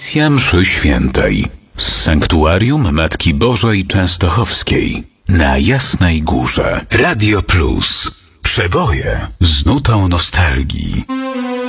Transmisja mszy świętej z Sanktuarium Matki Bożej Częstochowskiej na Jasnej Górze. Radio Plus. Przeboje z nutą nostalgii.